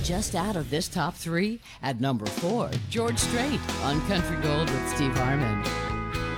just out of this top 3 at number 4, George Strait on Country Gold with Steve Harmon.